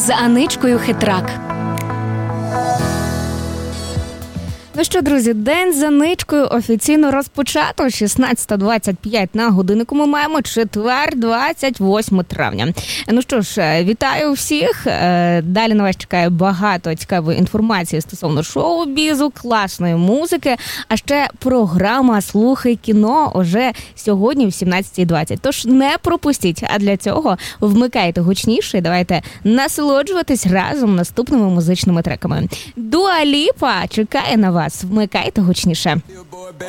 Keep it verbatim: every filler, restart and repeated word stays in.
з Аничкою Хитрак. Ну що, друзі, день з Аничкою офіційно розпочато. шістнадцята двадцять п'ять на годиннику. Ми маємо четвер, двадцять восьме травня. Ну що ж, вітаю всіх. Далі на вас чекає багато цікавої інформації стосовно шоу-бізу, класної музики, а ще програма «Слухай кіно» уже сьогодні в сімнадцята двадцять. Тож не пропустіть, а для цього вмикайте гучніше і давайте насолоджуватись разом наступними музичними треками. Дуа Ліпа чекає на вас. Вмикайте гучніше.